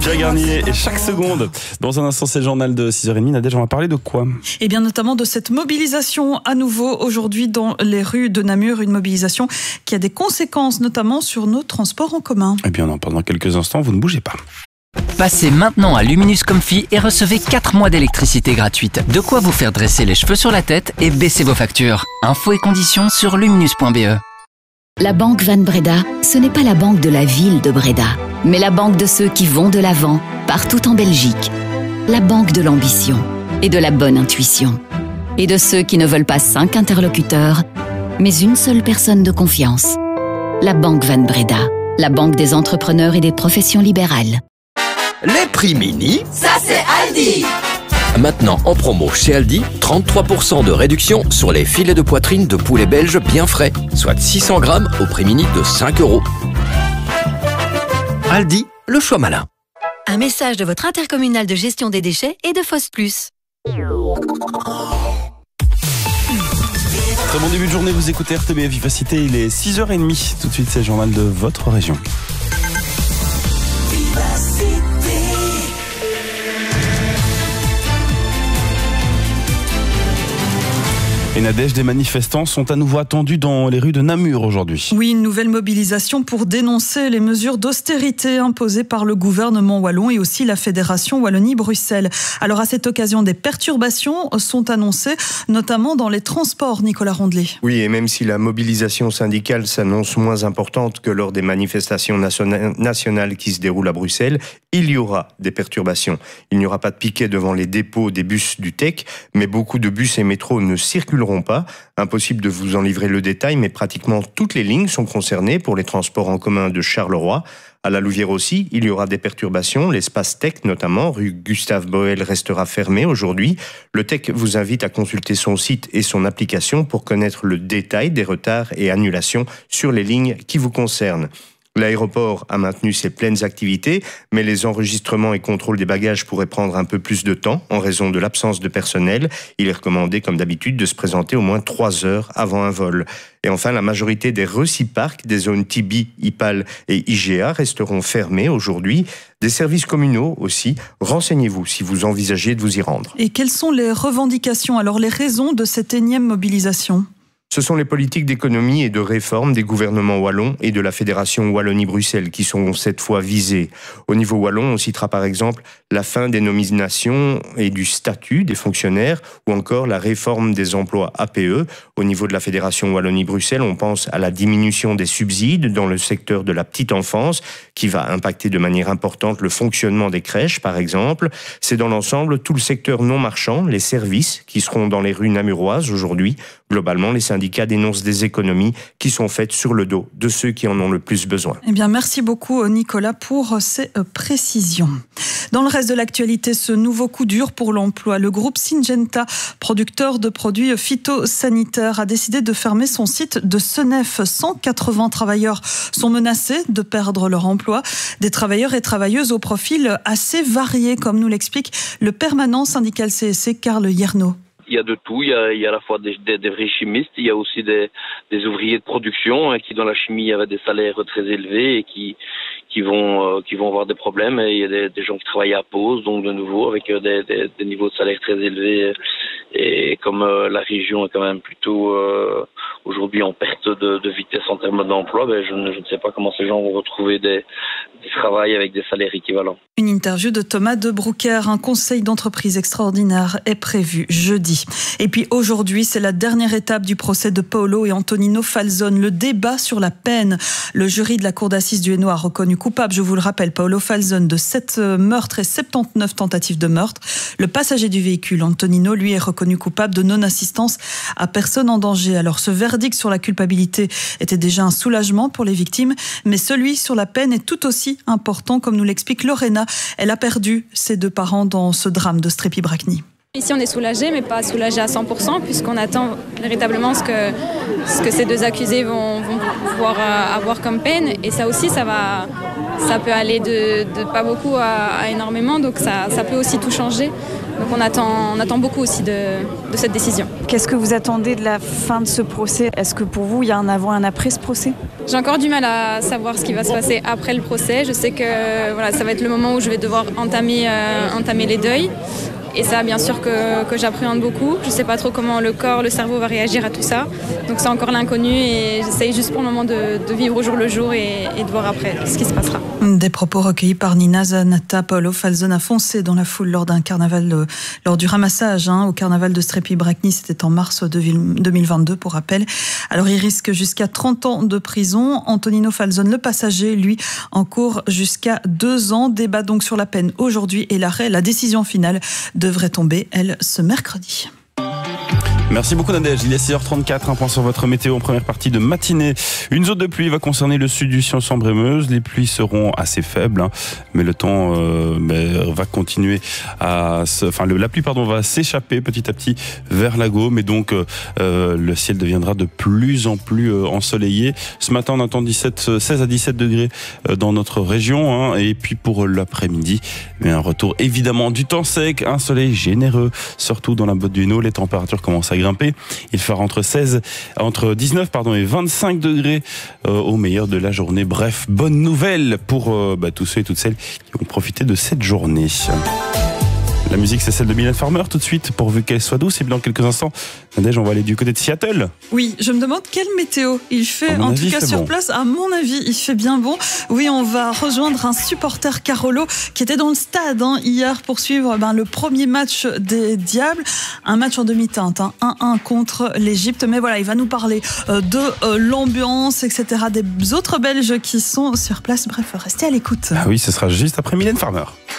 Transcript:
Pierre Garnier et chaque seconde. Dans un instant, c'est le journal de 6h30. Nadège, on va parler de quoi ? Eh bien, notamment de cette mobilisation à nouveau aujourd'hui dans les rues de Namur. Une mobilisation qui a des conséquences, notamment sur nos transports en commun. Eh bien, pendant quelques instants, vous ne bougez pas. Passez maintenant à Luminus Comfy et recevez 4 mois d'électricité gratuite. De quoi vous faire dresser les cheveux sur la tête et baisser vos factures. Infos et conditions sur luminus.be. La banque Van Breda, ce n'est pas la banque de la ville de Breda, mais la banque de ceux qui vont de l'avant, partout en Belgique. La banque de l'ambition et de la bonne intuition. Et de ceux qui ne veulent pas 5 interlocuteurs, mais une seule personne de confiance. La banque Van Breda, la banque des entrepreneurs et des professions libérales. Les prix mini, ça c'est Aldi. Maintenant en promo chez Aldi, 33% de réduction sur les filets de poitrine de poulet belge bien frais, soit 600 grammes au prix mini de 5 €. Aldi, le choix malin. Un message de votre intercommunal de gestion des déchets et de FOS+. Très bon début de journée, vous écoutez RTBF Vivacité, il est 6h30. Tout de suite, c'est le journal de votre région. Et Nadège, des manifestants sont à nouveau attendus dans les rues de Namur aujourd'hui. Oui, une nouvelle mobilisation pour dénoncer les mesures d'austérité imposées par le gouvernement wallon et aussi la Fédération Wallonie-Bruxelles. Alors à cette occasion, des perturbations sont annoncées, notamment dans les transports, Nicolas Rondelet. Oui, et même si la mobilisation syndicale s'annonce moins importante que lors des manifestations nationales qui se déroulent à Bruxelles, il y aura des perturbations. Il n'y aura pas de piquet devant les dépôts des bus du TEC, mais beaucoup de bus et métros ne circuleront pas. Impossible de vous en livrer le détail, mais pratiquement toutes les lignes sont concernées pour les transports en commun de Charleroi. À la Louvière aussi, il y aura des perturbations. L'espace Tech, notamment, rue Gustave Boel, restera fermé aujourd'hui. Le Tech vous invite à consulter son site et son application pour connaître le détail des retards et annulations sur les lignes qui vous concernent. L'aéroport a maintenu ses pleines activités, mais les enregistrements et contrôles des bagages pourraient prendre un peu plus de temps en raison de l'absence de personnel. Il est recommandé, comme d'habitude, de se présenter au moins 3 heures avant un vol. Et enfin, la majorité des reciparcs des zones Tibi, Ipal et IGA resteront fermés aujourd'hui. Des services communaux aussi. Renseignez-vous si vous envisagez de vous y rendre. Et quelles sont les revendications, alors les raisons de cette énième mobilisation ? Ce sont les politiques d'économie et de réforme des gouvernements wallons et de la Fédération Wallonie-Bruxelles qui sont cette fois visées. Au niveau wallon, on citera par exemple la fin des nominations et du statut des fonctionnaires ou encore la réforme des emplois APE. Au niveau de la Fédération Wallonie-Bruxelles, on pense à la diminution des subsides dans le secteur de la petite enfance qui va impacter de manière importante le fonctionnement des crèches par exemple. C'est dans l'ensemble tout le secteur non marchand, les services qui seront dans les rues namuroises aujourd'hui. Globalement, les syndicats dénoncent des économies qui sont faites sur le dos de ceux qui en ont le plus besoin. Eh bien, merci beaucoup Nicolas pour ces précisions. Dans le reste de l'actualité, ce nouveau coup dur pour l'emploi. Le groupe Syngenta, producteur de produits phytosanitaires, a décidé de fermer son site de Senef. 180 travailleurs sont menacés de perdre leur emploi. Des travailleurs et travailleuses au profil assez varié, comme nous l'explique le permanent syndical CSC, Karl Yerno. Il y a de tout, il y a à la fois des vrais chimistes, il y a aussi des ouvriers de production qui dans la chimie avaient des salaires très élevés et qui vont avoir des problèmes. Et il y a des gens qui travaillent à pause, donc de nouveau avec des niveaux de salaire très élevés. Et comme la région est quand même plutôt aujourd'hui en perte de vitesse en termes d'emploi, je ne sais pas comment ces gens vont retrouver des travail avec des salaires équivalents. Une interview de Thomas de Broucker, un conseil d'entreprise extraordinaire est prévu jeudi. Et puis aujourd'hui, c'est la dernière étape du procès de Paolo et Antonino Falzone, le débat sur la peine. Le jury de la cour d'assises du Hainaut a reconnu coupable, je vous le rappelle, Paolo Falzone de 7 meurtres et 79 tentatives de meurtre. Le passager du véhicule, Antonino, lui, est reconnu coupable de non-assistance à personne en danger. Alors ce verdict sur la culpabilité était déjà un soulagement pour les victimes, mais celui sur la peine est tout aussi important, comme nous l'explique Lorena. Elle a perdu ses 2 parents dans ce drame de Strépy-Bracny. Ici, on est soulagé, mais pas soulagé à 100%, puisqu'on attend véritablement ce que ces 2 accusés vont pouvoir avoir comme peine. Et ça aussi, ça va ça peut aller de pas beaucoup à énormément, donc ça peut aussi tout changer. Donc on attend beaucoup aussi de cette décision. Qu'est-ce que vous attendez de la fin de ce procès? Est-ce que pour vous, il y a un avant et un après ce procès? J'ai encore du mal à savoir ce qui va se passer après le procès. Je sais que voilà, ça va être le moment où je vais devoir entamer les deuils. Et ça, bien sûr, que j'appréhende beaucoup. Je ne sais pas trop comment le corps, le cerveau va réagir à tout ça. Donc c'est encore l'inconnu et j'essaye juste pour le moment de vivre au jour le jour et de voir après ce qui se passera. Des propos recueillis par Nina Zanata. Paolo Falzone a foncé dans la foule lors d'un carnaval, lors du ramassage au carnaval de Strépy-Bracny. C'était en mars 2022, pour rappel. Alors il risque jusqu'à 30 ans de prison. Antonino Falzone, le passager, lui, encourt jusqu'à 2 ans. Débat donc sur la peine aujourd'hui et la décision finale devrait tomber, elle, ce mercredi. Merci beaucoup Nadège, il est 6h34, un point sur votre météo en première partie de matinée. Une zone de pluie va concerner le sud du Sion-Sambre-et-Meuse. Les pluies seront assez faibles, mais le temps va continuer la pluie va s'échapper petit à petit vers la Gaume, et donc le ciel deviendra de plus en plus ensoleillé. Ce matin on attend 16 à 17 degrés dans notre région, et puis pour l'après-midi, un retour évidemment du temps sec, un soleil généreux, surtout dans la Botte du Hainaut. Les températures commencent à grimper. Il fera entre 19 et 25 degrés au meilleur de la journée. Bref, bonne nouvelle pour tous ceux et toutes celles qui ont profité de cette journée. La musique, c'est celle de Mylène Farmer tout de suite, pourvu qu'elle soit douce. Et puis dans quelques instants, Nadège, on va aller du côté de Seattle. Oui, je me demande quelle météo il fait. En tout cas, sur place, à mon avis, il fait bien bon. Oui, on va rejoindre un supporter Carolo qui était dans le stade hier pour suivre le premier match des Diables. Un match en demi-teinte, 1-1 contre l'Égypte. Mais voilà, il va nous parler de l'ambiance, etc. des autres Belges qui sont sur place. Bref, restez à l'écoute. Ah oui, ce sera juste après Mylène Farmer.